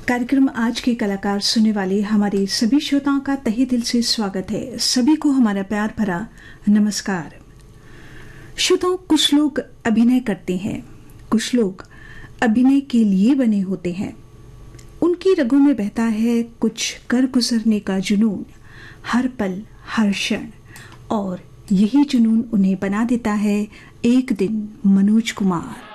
कार्यक्रम आज के कलाकार सुनने वाले हमारे सभी श्रोताओं का तहे दिल से स्वागत है। सभी को हमारा प्यार भरा नमस्कार। श्रोताओं, कुछ लोग अभिनय करते हैं, कुछ लोग अभिनय के लिए बने होते हैं। उनकी रगों में बहता है कुछ कर गुजरने का जुनून, हर पल हर क्षण, और यही जुनून उन्हें बना देता है एक दिन मनोज कुमार।